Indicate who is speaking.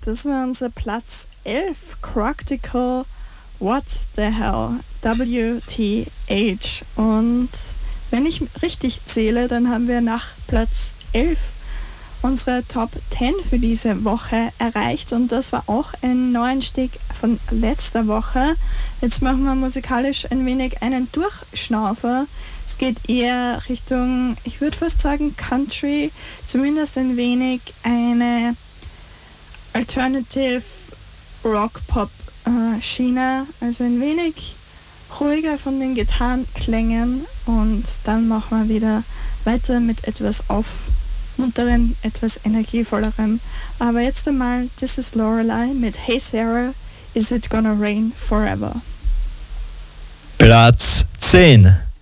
Speaker 1: das war unser Platz 11, Croctical, What the Hell, WTH. Und wenn ich richtig zähle, dann haben wir nach Platz 11 unsere Top 10 für diese Woche erreicht. Und das war auch ein Neuanstieg von letzter Woche. Jetzt machen wir musikalisch ein wenig einen Durchschnaufer. Es geht eher Richtung, ich würde fast sagen Country, zumindest ein wenig eine Alternative Rock-Pop-Schiene, also ein wenig ruhiger von den Gitarrenklängen, und dann machen wir wieder weiter mit etwas aufmunterem, etwas energievollerem. Aber jetzt einmal, this is Lorelei mit Hey Sarah, Is It Gonna Rain Forever?
Speaker 2: Platz 10.